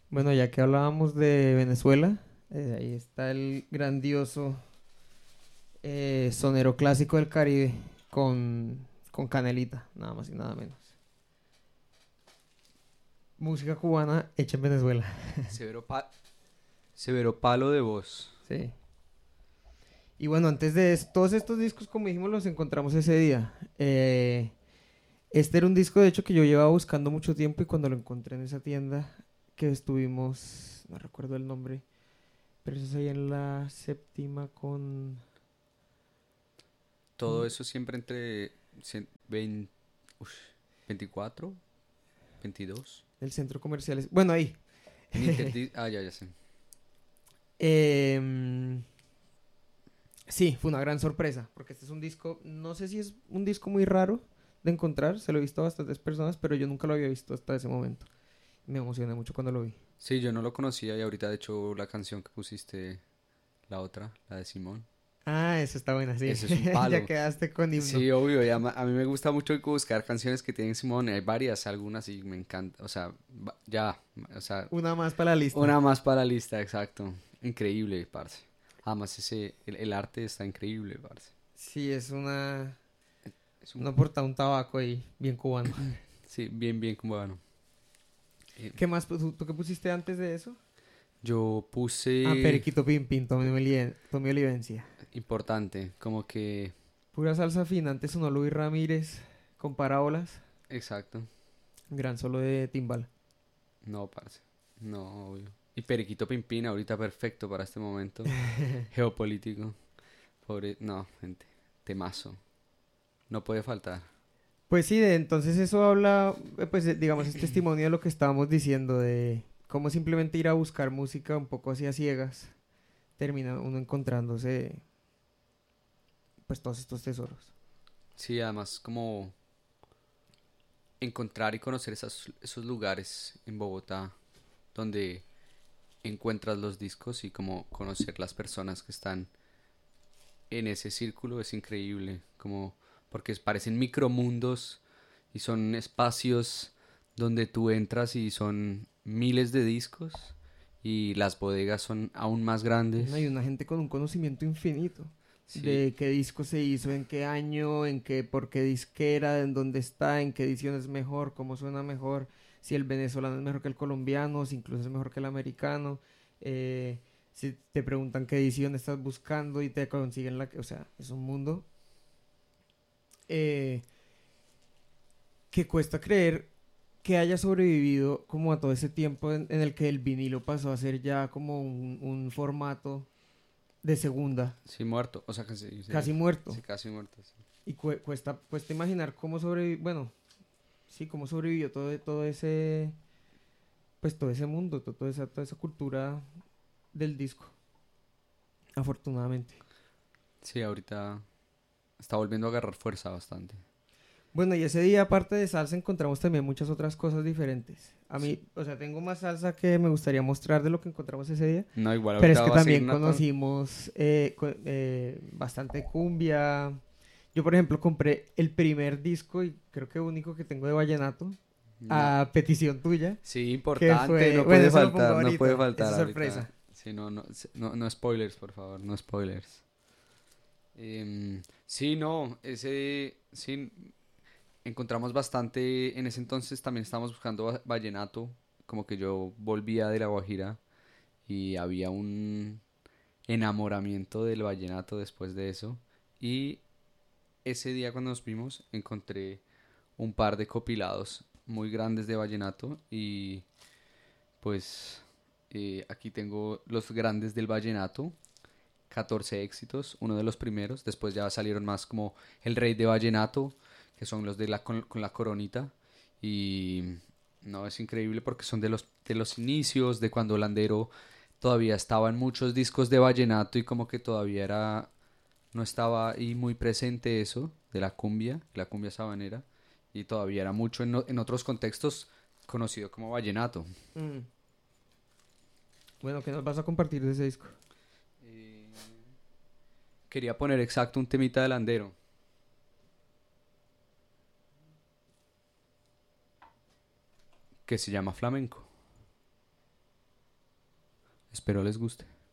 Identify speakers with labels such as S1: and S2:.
S1: Bueno, ya que hablábamos de Venezuela, ahí está el grandioso sonero clásico del Caribe con Canelita, nada más y nada menos. Música cubana hecha en Venezuela.
S2: Severo, severo palo de voz.
S1: Sí. Y bueno, antes de eso, todos estos discos, como dijimos, los encontramos ese día. Este era un disco, de hecho, que yo llevaba buscando mucho tiempo y cuando lo encontré en esa tienda que estuvimos, no recuerdo el nombre, pero eso es ahí en la séptima
S2: Todo
S1: con
S2: eso siempre entre 24, 22.
S1: el centro comercial. Bueno, ahí.
S2: Ya sé.
S1: Em, sí, fue una gran sorpresa, porque este es un disco, no sé si es un disco muy raro de encontrar, se lo he visto a bastantes personas, pero yo nunca lo había visto hasta ese momento. Me emocioné mucho cuando lo vi.
S2: Sí, yo no lo conocía y ahorita de hecho la canción que pusiste, la otra, la de Simón.
S1: Ah, eso está buena, sí.
S2: Ese es un
S1: Ya
S2: palo.
S1: quedaste con himno.
S2: Sí, obvio, y a mí me gusta mucho buscar canciones que tienen Simón, hay varias, algunas y me encanta, o sea, ya, o sea,
S1: Una más para la lista.
S2: una más para la lista, exacto. Increíble, parce. Además el arte está increíble, parce.
S1: Sí, es
S2: Es un,
S1: una portada, un tabaco ahí, bien cubano.
S2: sí, bien, bien como bueno. Eh,
S1: ¿Qué más? ¿Tú qué pusiste antes de eso?
S2: yo
S1: Ah,
S2: puse
S1: Periquito Pim Pim, Tommy Olivencia.
S2: importante, como que,
S1: Pura salsa fina, antes sonó Luis Ramírez con parábolas.
S2: exacto.
S1: Gran solo de timbal.
S2: No, parce. No, obvio. Y Periquito Pimpín, ahorita perfecto para este momento. Geopolítico. Pobre, no, gente. Temazo. No puede faltar.
S1: Pues sí, entonces eso habla, pues digamos, es testimonio de lo que estábamos diciendo, de cómo simplemente ir a buscar música un poco así a ciegas, termina uno encontrándose pues todos estos tesoros.
S2: Sí, además, como encontrar y conocer esos lugares en Bogotá donde encuentras los discos y como conocer las personas que están en ese círculo es increíble. Como, porque parecen micromundos y son espacios donde tú entras y son miles de discos y las bodegas son aún más
S1: No, hay
S2: grandes.
S1: una gente con un conocimiento infinito
S2: Sí,
S1: de qué disco se hizo, en qué año, por qué disquera, en dónde está, en qué edición es mejor, cómo suena mejor, si el venezolano es mejor que el colombiano, si incluso es mejor que el americano. Si te preguntan qué edición estás buscando y te consiguen o sea, es un mundo eh, que cuesta creer que haya sobrevivido como a todo ese tiempo en el que el vinilo pasó a ser ya como un formato de segunda,
S2: sí muerto, o sea, casi, sí,
S1: casi muerto.
S2: sí, casi muerto. Sí.
S1: Y cuesta imaginar cómo sobrevivió, bueno, sí, cómo sobrevivió todo ese, pues todo ese mundo, toda esa cultura del disco, afortunadamente.
S2: Sí, ahorita está volviendo a agarrar fuerza bastante.
S1: Bueno, y ese día, aparte de salsa, encontramos también muchas otras cosas diferentes. A
S2: Sí.
S1: mí, o sea, tengo más salsa que me gustaría mostrar de lo que encontramos ese día.
S2: No, igual
S1: Pero es
S2: ahorita
S1: que
S2: va a seguir
S1: también
S2: Nathan.
S1: conocimos bastante cumbia. Yo, por ejemplo, compré el primer disco y creo que único que tengo de vallenato
S2: No.
S1: a petición tuya,
S2: Sí,
S1: que
S2: importante,
S1: fue,
S2: no
S1: bueno,
S2: puede
S1: eso lo pongo
S2: faltar, no puede
S1: ahorita, esa
S2: faltar
S1: es
S2: ahorita.
S1: sorpresa.
S2: Sí, no, no spoilers, por favor, no spoilers. Sí, no, sí, encontramos bastante, en ese entonces también estábamos buscando vallenato, como que yo volvía de La Guajira y había un enamoramiento del vallenato después de eso. Y ese día cuando nos vimos encontré un par de compilados muy grandes de vallenato y pues aquí tengo los grandes del vallenato, 14 éxitos, uno de los primeros, después ya salieron más como El Rey de Vallenato, que son los de con la coronita y no, es increíble porque son de los inicios, de cuando Landero todavía estaba en muchos discos de vallenato y como que todavía no estaba ahí muy presente eso de la cumbia sabanera, y todavía era mucho en otros contextos conocido como vallenato.
S1: Mm. Bueno, ¿qué nos vas a compartir de ese disco?
S2: Eh, Quería poner exacto un temita de Landero que se llama Flamenco. Espero les guste.